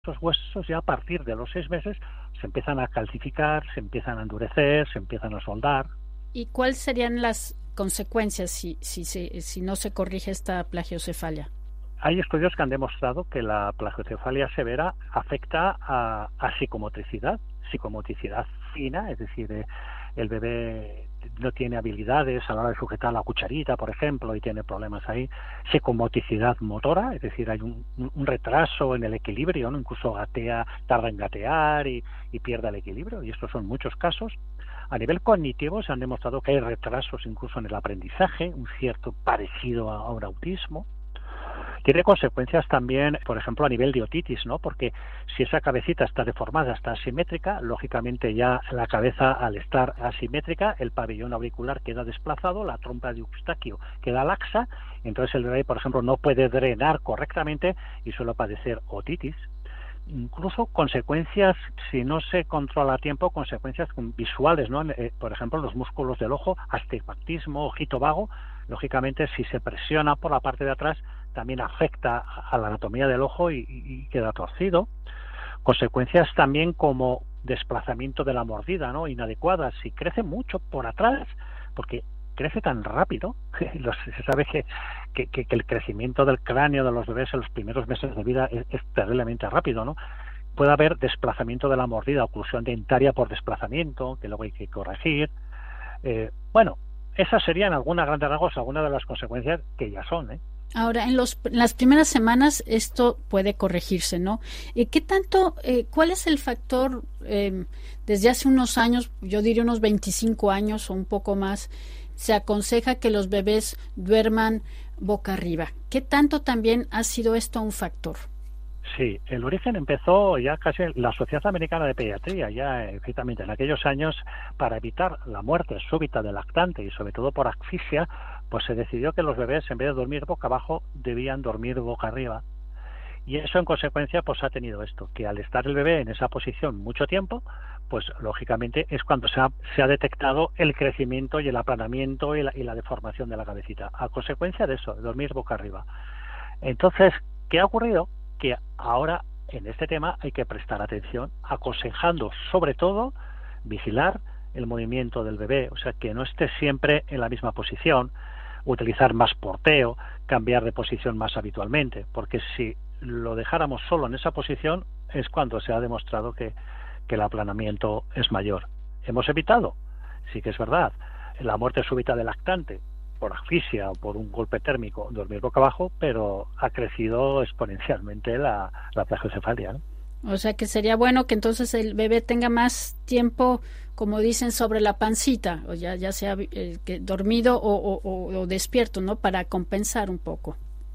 esos huesos ya a partir de los 6 meses se empiezan a calcificar, se empiezan a endurecer, se empiezan a soldar. ¿Y cuáles serían las consecuencias si no se corrige esta plagiocefalia? Hay estudios que han demostrado que la plagiocefalia severa afecta a psicomotricidad fina, es decir, el bebé no tiene habilidades a la hora de sujetar la cucharita, por ejemplo, y tiene problemas ahí. Psicomotricidad motora, es decir, hay un retraso en el equilibrio, ¿no? Incluso tarda en gatear y pierde el equilibrio, y estos son muchos casos. A nivel cognitivo se han demostrado que hay retrasos incluso en el aprendizaje, un cierto parecido a un autismo. Tiene consecuencias también, por ejemplo, a nivel de otitis, ¿no? Porque si esa cabecita está deformada, está asimétrica, lógicamente ya la cabeza, al estar asimétrica, el pabellón auricular queda desplazado, la trompa de Eustaquio queda laxa, entonces el bebé, por ejemplo, no puede drenar correctamente y suele padecer otitis. Incluso consecuencias, si no se controla a tiempo, consecuencias visuales, ¿no? Por ejemplo, los músculos del ojo, astigmatismo, ojito vago, lógicamente si se presiona por la parte de atrás también afecta a la anatomía del ojo y queda torcido. Consecuencias también como desplazamiento de la mordida, ¿no? Inadecuadas, si crece mucho por atrás, porque crece tan rápido, se sabe que el crecimiento del cráneo de los bebés en los primeros meses de vida es terriblemente rápido, ¿no? Puede haber desplazamiento de la mordida, oclusión dentaria por desplazamiento, que luego hay que corregir. Bueno, esas serían algunas grandes rasgos, algunas de las consecuencias que ya son, ¿eh? Ahora, en las primeras semanas esto puede corregirse, ¿no? ¿Qué tanto, cuál es el factor, desde hace unos años, yo diría unos 25 años o un poco más, se aconseja que los bebés duerman boca arriba? ¿Qué tanto también ha sido esto un factor? Sí, el origen empezó ya casi en la Sociedad Americana de Pediatría, ya efectivamente en aquellos años, para evitar la muerte súbita del lactante y sobre todo por asfixia, pues se decidió que los bebés en vez de dormir boca abajo debían dormir boca arriba. Y eso en consecuencia pues ha tenido esto, que al estar el bebé en esa posición mucho tiempo, pues lógicamente es cuando se ha detectado el crecimiento y el aplanamiento y la deformación de la cabecita, a consecuencia de eso, de dormir boca arriba. Entonces, ¿qué ha ocurrido? Que ahora en este tema hay que prestar atención, aconsejando sobre todo vigilar el movimiento del bebé, o sea, que no esté siempre en la misma posición, utilizar más porteo, cambiar de posición más habitualmente, porque si lo dejáramos solo en esa posición es cuando se ha demostrado que el aplanamiento es mayor. Hemos evitado, sí que es verdad, la muerte súbita del lactante por asfixia o por un golpe térmico, dormir boca abajo, pero ha crecido exponencialmente la plagiocefalia, ¿no? O sea que sería bueno que entonces el bebé tenga más tiempo, como dicen, sobre la pancita, o ya sea que dormido o despierto, ¿no? Para compensar un poco.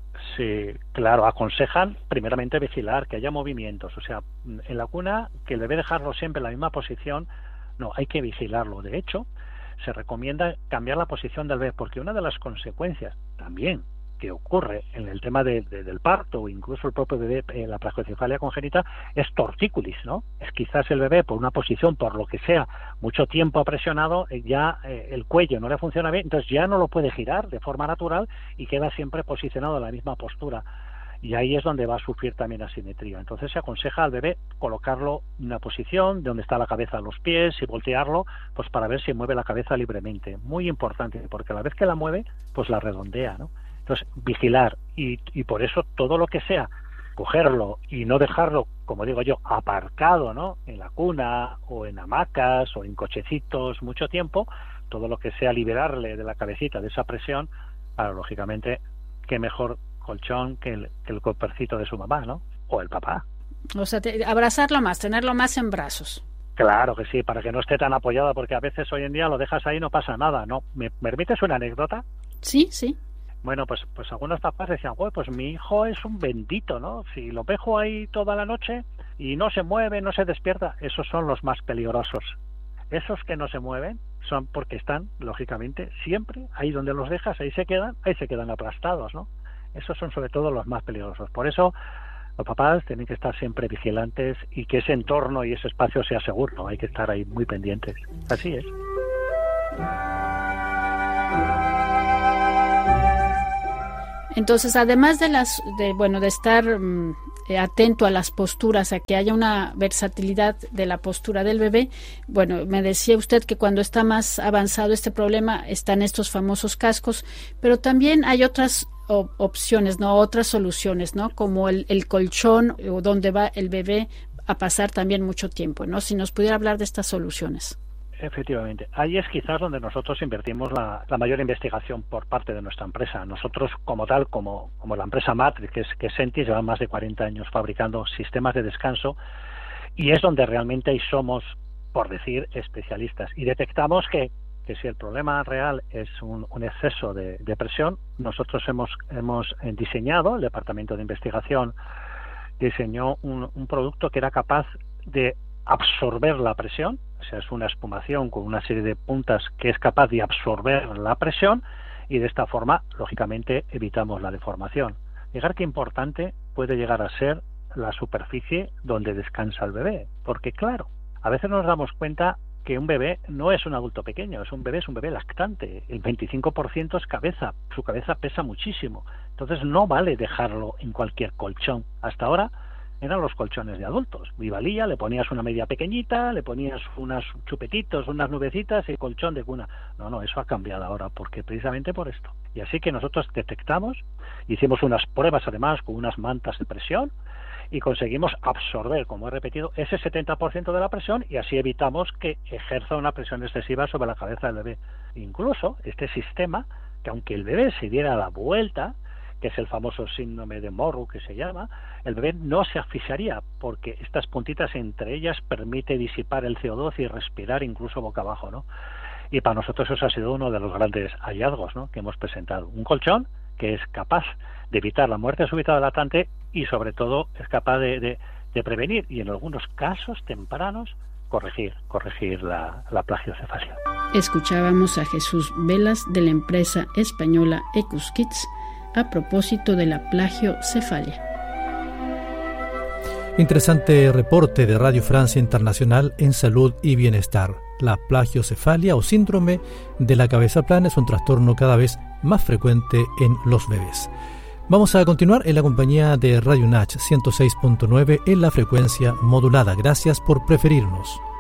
Sí, claro, aconsejan primeramente vigilar, que haya movimientos, o sea, en la cuna, que el bebé dejarlo siempre en la misma posición, no, hay que vigilarlo. De hecho, se recomienda cambiar la posición del bebé, porque una de las consecuencias también que ocurre en el tema del parto o incluso el propio bebé, la plagiocefalia congénita, es tortícolis, ¿no? Es quizás el bebé por una posición, por lo que sea, mucho tiempo presionado, ya el cuello no le funciona bien, entonces ya no lo puede girar de forma natural y queda siempre posicionado en la misma postura. Y ahí es donde va a sufrir también asimetría. Entonces se aconseja al bebé colocarlo en una posición donde está la cabeza a los pies y voltearlo, pues para ver si mueve la cabeza libremente. Muy importante, porque a la vez que la mueve, pues la redondea, ¿no? Entonces, vigilar y por eso todo lo que sea cogerlo y no dejarlo, como digo yo, aparcado, ¿no? En la cuna o en hamacas o en cochecitos mucho tiempo, todo lo que sea liberarle de la cabecita de esa presión, claro, lógicamente, qué mejor colchón que el copercito de su mamá, ¿no? O el papá. O sea, abrazarlo más, tenerlo más en brazos. Claro que sí, para que no esté tan apoyada, porque a veces hoy en día lo dejas ahí y no pasa nada, ¿no? ¿Me permites una anécdota? Sí, sí. Bueno, pues algunos papás decían, pues mi hijo es un bendito, ¿no? Si lo dejo ahí toda la noche y no se mueve, no se despierta, esos son los más peligrosos. Esos que no se mueven son porque están, lógicamente, siempre ahí donde los dejas, ahí se quedan aplastados, ¿no? Esos son sobre todo los más peligrosos. Por eso los papás tienen que estar siempre vigilantes y que ese entorno y ese espacio sea seguro, ¿no? Hay que estar ahí muy pendientes. Así es. Entonces, además de estar atento a las posturas, a que haya una versatilidad de la postura del bebé. Bueno, me decía usted que cuando está más avanzado este problema están estos famosos cascos, pero también hay otras opciones, ¿no? Otras soluciones, ¿no? Como el colchón, o donde va el bebé a pasar también mucho tiempo, ¿no? Si nos pudiera hablar de estas soluciones. Efectivamente. Ahí es quizás donde nosotros invertimos la mayor investigación por parte de nuestra empresa. Nosotros, como tal, como la empresa Matrix, que es Sentis, lleva más de 40 años fabricando sistemas de descanso, y es donde realmente ahí somos, por decir, especialistas. Y detectamos que si el problema real es un exceso de presión, nosotros hemos diseñado, el departamento de investigación diseñó un producto que era capaz de absorber la presión, o sea, es una espumación con una serie de puntas que es capaz de absorber la presión, y de esta forma, lógicamente, evitamos la deformación. Fijar qué importante puede llegar a ser la superficie donde descansa el bebé, porque claro, a veces nos damos cuenta que un bebé no es un adulto pequeño, es un bebé lactante, el 25% es cabeza, su cabeza pesa muchísimo, entonces no vale dejarlo en cualquier colchón. Hasta ahora eran los colchones de adultos. Vivalía, le ponías una media pequeñita, le ponías unos chupetitos, unas nubecitas y el colchón de cuna. No, eso ha cambiado ahora, porque precisamente por esto. Y así que nosotros detectamos, hicimos unas pruebas además con unas mantas de presión y conseguimos absorber, como he repetido, ese 70% de la presión, y así evitamos que ejerza una presión excesiva sobre la cabeza del bebé. Incluso este sistema, que aunque el bebé se diera la vuelta, que es el famoso síndrome de Morrow que se llama, el bebé no se asfixiaría, porque estas puntitas entre ellas permite disipar el CO2 y respirar incluso boca abajo, ¿no? Y para nosotros eso ha sido uno de los grandes hallazgos, ¿no?, que hemos presentado. Un colchón que es capaz de evitar la muerte súbita del lactante y sobre todo es capaz de prevenir y en algunos casos tempranos corregir la plagiocefalia. Escuchábamos a Jesús Velas de la empresa española Ecus Kids a propósito de la plagiocefalia. Interesante reporte de Radio Francia Internacional en Salud y Bienestar. La plagiocefalia o síndrome de la cabeza plana es un trastorno cada vez más frecuente en los bebés. Vamos a continuar en la compañía de Radio Nach 106.9 en la frecuencia modulada. Gracias por preferirnos.